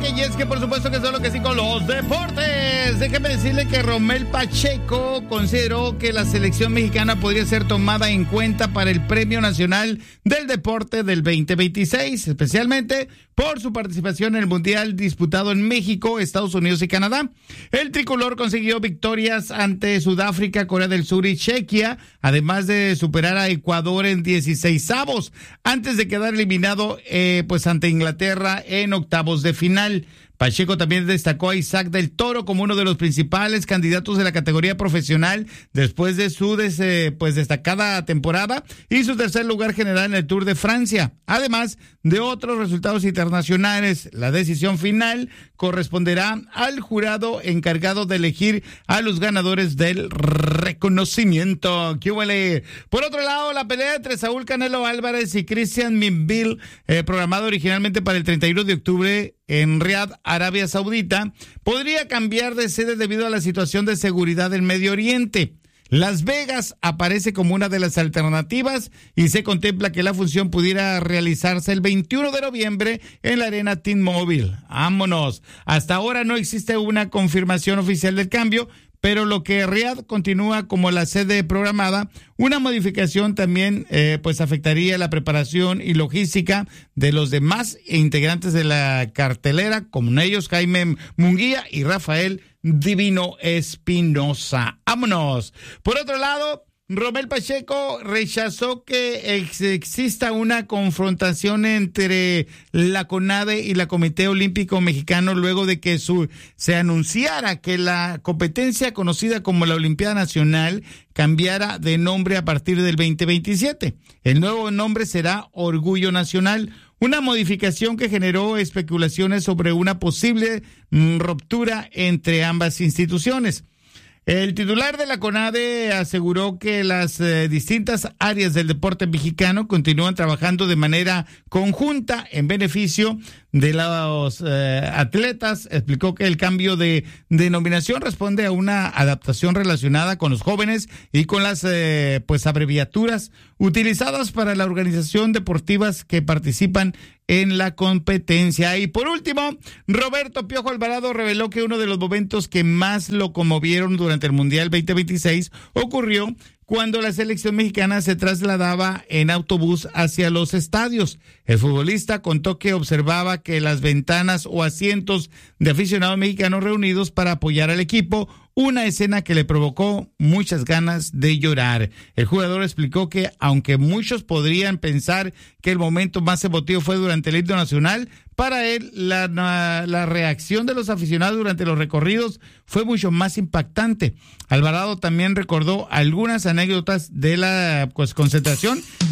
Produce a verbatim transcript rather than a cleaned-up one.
Cheque, y es que por supuesto que son lo que sí con los deportes. Déjeme decirle que Romel Pacheco consideró que la selección mexicana podría ser tomada en cuenta para el Premio Nacional del Deporte del veinte veintiséis, especialmente por su participación en el Mundial disputado en México, Estados Unidos y Canadá. El tricolor consiguió victorias ante Sudáfrica, Corea del Sur y Chequia, además de superar a Ecuador en dieciseisavos, antes de quedar eliminado eh, pues ante Inglaterra en octavos de final. Pacheco también destacó a Isaac del Toro como uno de los principales candidatos de la categoría profesional después de su des, eh, pues destacada temporada y su tercer lugar general en el Tour de Francia. Además de otros resultados internacionales, la decisión final corresponderá al jurado encargado de elegir a los ganadores del reconocimiento. ¿Qué huele? Por otro lado, la pelea entre Saúl Canelo Álvarez y Christian Minville, eh, programada originalmente para el treinta y uno de octubre en Riad, Arabia Saudita, podría cambiar de sede debido a la situación de seguridad del Medio Oriente. Las Vegas aparece como una de las alternativas y se contempla que la función pudiera realizarse el veintiuno de noviembre en la arena T-Mobile. ¡Vámonos! Hasta ahora no existe una confirmación oficial del cambio, pero lo que Riad continúa como la sede programada, una modificación también eh, pues afectaría la preparación y logística de los demás integrantes de la cartelera, como ellos Jaime Munguía y Rafael Divino Espinosa. ¡Vámonos! Por otro lado, Romel Pacheco rechazó que ex- exista una confrontación entre la CONADE y la Comité Olímpico Mexicano luego de que su, se anunciara que la competencia conocida como la Olimpiada Nacional cambiara de nombre a partir del veinte veintisiete. El nuevo nombre será Orgullo Nacional, una modificación que generó especulaciones sobre una posible mm, ruptura entre ambas instituciones. El titular de la CONADE aseguró que las eh, distintas áreas del deporte mexicano continúan trabajando de manera conjunta en beneficio de los eh, atletas. Explicó que el cambio de denominación responde a una adaptación relacionada con los jóvenes y con las eh, pues abreviaturas utilizadas para la organización deportivas que participan en la competencia. Y por último, Roberto Piojo Alvarado reveló que uno de los momentos que más lo conmovieron durante el Mundial veinte veintiséis ocurrió cuando la selección mexicana se trasladaba en autobús hacia los estadios. El futbolista contó que observaba que las ventanas o asientos de aficionados mexicanos reunidos para apoyar al equipo, una escena que le provocó muchas ganas de llorar. El jugador explicó que aunque muchos podrían pensar que el momento más emotivo fue durante el himno nacional, para él la, la, la reacción de los aficionados durante los recorridos fue mucho más impactante. Alvarado también recordó algunas anécdotas de la pues, concentración